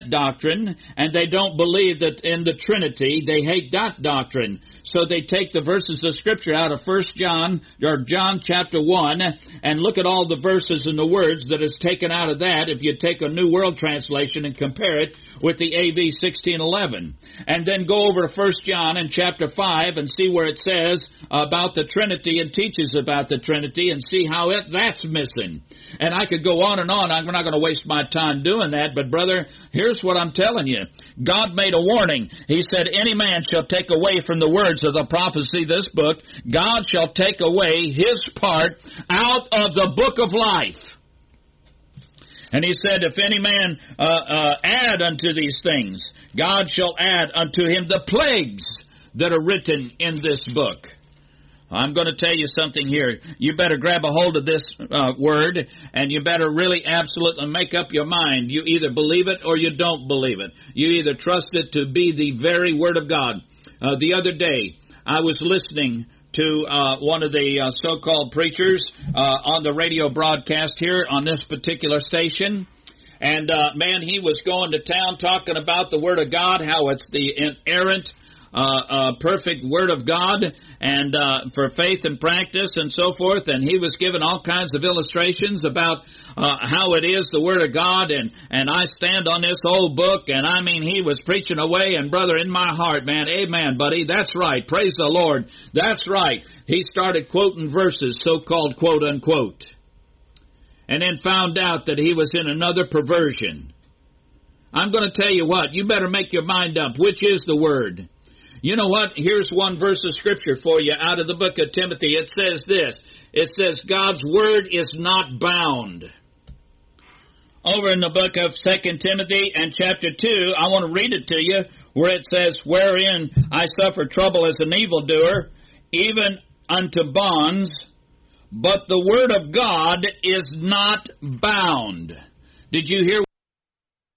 doctrine, and they don't believe that in the Trinity. They hate that doctrine. So they take the verses of Scripture out of 1 John, or John chapter 1, and look at all the verses and the words that is taken out of that if you take a New World Translation and compare it with the AV 1611. And then go over to 1 John in chapter 5 and see where it says about the Trinity and teaches about the Trinity and see how that's missing. And I could go on and on. I'm not going to waste my time doing that, but brother, here's what I'm telling you. God made a warning. He said, any man shall take away from the words of the prophecy, this book, God shall take away his part out of the book of life. And he said, if any man add unto these things, God shall add unto him the plagues that are written in this book. I'm going to tell you something here. You better grab a hold of this word, and you better really absolutely make up your mind. You either believe it or you don't believe it. You either trust it to be the very Word of God. The other day, I was listening to one of the so-called preachers on the radio broadcast here on this particular station. And, man, he was going to town talking about the Word of God, how it's the inerrant, perfect Word of God, and for faith and practice and so forth. And he was giving all kinds of illustrations about how it is the Word of God, and I stand on this old book. And I mean, he was preaching away, and brother, in my heart, man, amen, buddy, that's right, praise the Lord, that's right. He started quoting verses, so-called quote unquote, and then found out that he was in another perversion. I'm going to tell you what, you better make your mind up. Which is the Word? You know what? Here's one verse of Scripture for you out of the book of Timothy. It says this. It says, God's Word is not bound. Over in the book of 2 Timothy and chapter 2, I want to read it to you, where it says, wherein I suffer trouble as an evildoer, even unto bonds, but the Word of God is not bound. Did you hear